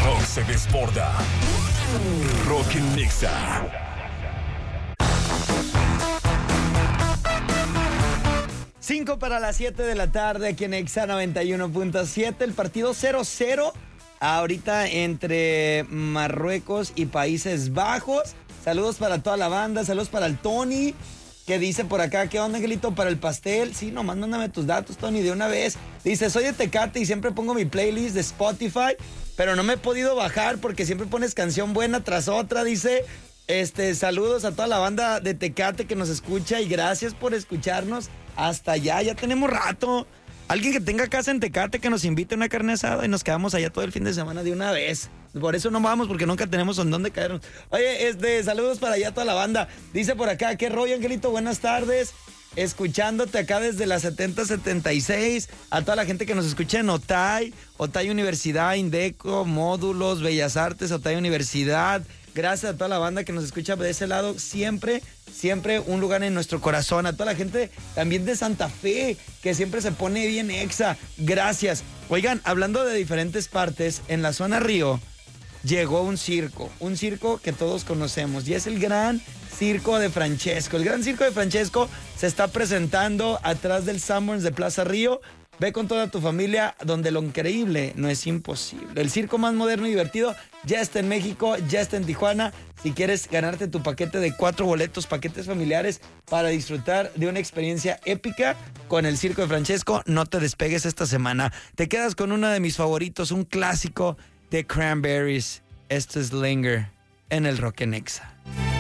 rock se desborda. Rock en Nexa. 5 para las 7 de la tarde aquí en Exa 91.7. El partido 0-0 ahorita entre Marruecos y Países Bajos. Saludos para toda la banda, saludos para el Tony, que dice por acá, ¿qué onda, Angelito, para el pastel? Sí, nomás mándame tus datos, Tony, de una vez. Dice, soy de Tecate y siempre pongo mi playlist de Spotify, pero no me he podido bajar porque siempre pones canción buena tras otra, dice. Saludos a toda la banda de Tecate que nos escucha y gracias por escucharnos hasta allá. Ya tenemos rato. Alguien que tenga casa en Tecate que nos invite a una carne asada y nos quedamos allá todo el fin de semana de una vez. Por eso no vamos, porque nunca tenemos en dónde caernos. Oye, saludos para allá a toda la banda. Dice por acá, ¿qué rollo, Angelito? Buenas tardes. Escuchándote acá desde la 7076. A toda la gente que nos escucha en Otay Universidad, Indeco, Módulos, Bellas Artes, Otay Universidad. Gracias a toda la banda que nos escucha de ese lado. Siempre un lugar en nuestro corazón. A toda la gente también de Santa Fe, que siempre se pone bien exa. Gracias. Oigan, hablando de diferentes partes, en la zona Río llegó un circo que todos conocemos, y es el Gran Circo de Francesco. El Gran Circo de Francesco se está presentando atrás del Sanborns de Plaza Río. Ve con toda tu familia, donde lo increíble no es imposible. El circo más moderno y divertido ya está en México, ya está en Tijuana. Si quieres ganarte tu paquete de 4 boletos, paquetes familiares, para disfrutar de una experiencia épica con el Circo de Francesco, no te despegues esta semana. Te quedas con uno de mis favoritos, un clásico de Cranberries. Esto es Linger en el Rock en Exa.